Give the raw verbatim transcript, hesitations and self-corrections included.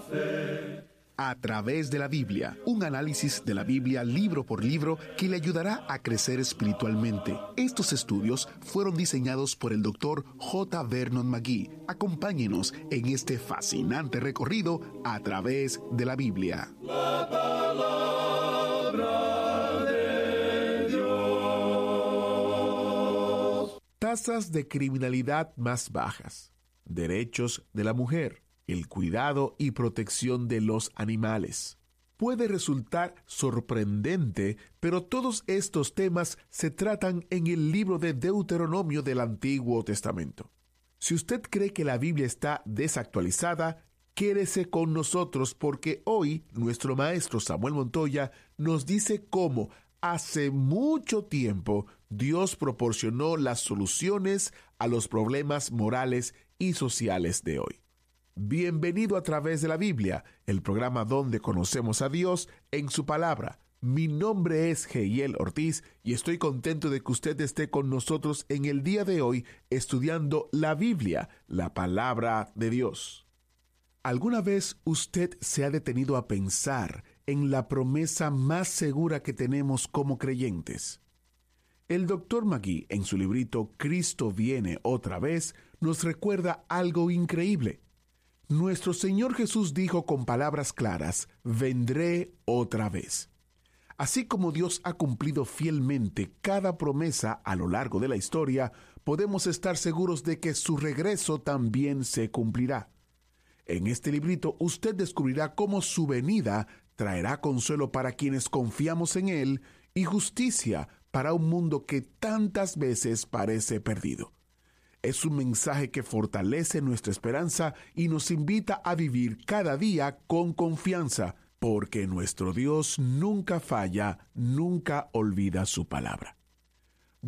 la fe. A través de la Biblia, un análisis de la Biblia libro por libro que le ayudará a crecer espiritualmente. Estos estudios fueron diseñados por el doctor J. Vernon McGee. Acompáñenos en este fascinante recorrido a través de la Biblia. La palabra de Dios. Tasas de criminalidad más bajas, derechos de la mujer, el cuidado y protección de los animales. Puede resultar sorprendente, pero todos estos temas se tratan en el libro de Deuteronomio del Antiguo Testamento. Si usted cree que la Biblia está desactualizada, quédese con nosotros porque hoy nuestro maestro Samuel Montoya nos dice cómo hace mucho tiempo Dios proporcionó las soluciones a los problemas morales y sociales de hoy. Bienvenido a través de la Biblia, el programa donde conocemos a Dios en su palabra. Mi nombre es Heiel Ortiz y estoy contento de que usted esté con nosotros en el día de hoy estudiando la Biblia, la palabra de Dios. ¿Alguna vez usted se ha detenido a pensar en la promesa más segura que tenemos como creyentes? El doctor McGee, en su librito Cristo viene otra vez, nos recuerda algo increíble. Nuestro Señor Jesús dijo con palabras claras, vendré otra vez. Así como Dios ha cumplido fielmente cada promesa a lo largo de la historia, podemos estar seguros de que su regreso también se cumplirá. En este librito usted descubrirá cómo su venida traerá consuelo para quienes confiamos en Él y justicia para un mundo que tantas veces parece perdido. Es un mensaje que fortalece nuestra esperanza y nos invita a vivir cada día con confianza, porque nuestro Dios nunca falla, nunca olvida su palabra.